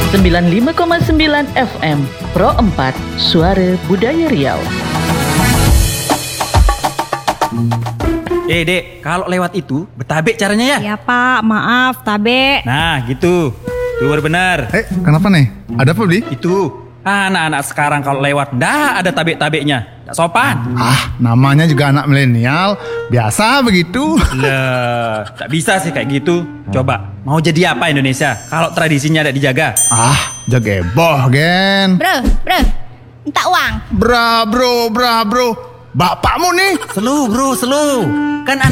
95,9 FM Pro 4 Suara Budaya Riau. Dek, kalau lewat itu betabek caranya ya? Ya Pak, maaf, tabe. Nah, gitu. Tuh baru benar. Kenapa nih? Ada apa, Bli? Itu. Anak-anak sekarang kalau lewat, dah ada tabek-tabeknya. Tak sopan. Namanya juga anak milenial. Biasa begitu. Lah, tak bisa sih kayak gitu. Coba, mau jadi apa Indonesia kalau tradisinya tidak dijaga? Jageboh, Gen. Bro, minta uang. Bro. Bapakmu nih. Selu bro, selu. Kan